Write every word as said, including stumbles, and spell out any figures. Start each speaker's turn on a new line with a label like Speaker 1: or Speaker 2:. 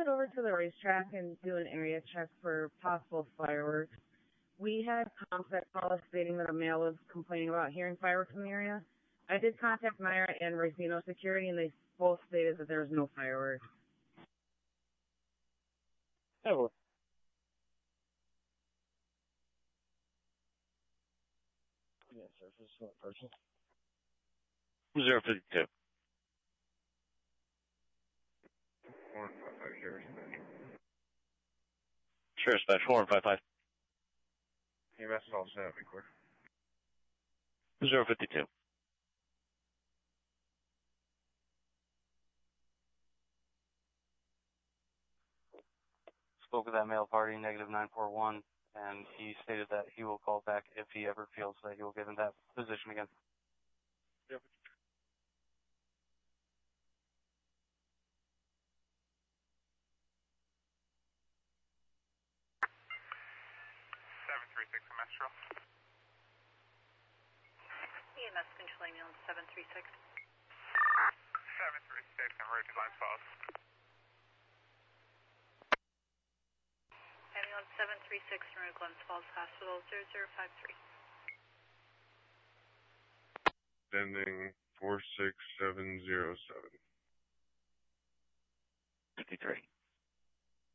Speaker 1: head over to the racetrack and do an area check for possible fireworks. We had comms that call us stating that a male was complaining about hearing fireworks in the area. I did contact Naira and Racino Security, and they both stated that there was no fireworks.
Speaker 2: Evelyn. Yes, sir. This is what person?
Speaker 3: zero fifty-two.
Speaker 4: four five five, Sheriff Special.
Speaker 3: Sheriff Special, one five five.
Speaker 4: E M S is all set, be clear.
Speaker 3: zero fifty-two.
Speaker 5: Spoke with that male party, negative nine four one, and he stated that he will call back if he ever feels that he will get in that position again.
Speaker 4: Yep.
Speaker 6: seven three six Metro.
Speaker 7: E M S controlling on seven three six.
Speaker 6: seven three six, emergency line false.
Speaker 7: Ambulance seven three six from Glens Falls Hospital zero zero five three.
Speaker 4: Sending four six seven zero seven.
Speaker 3: fifty-three.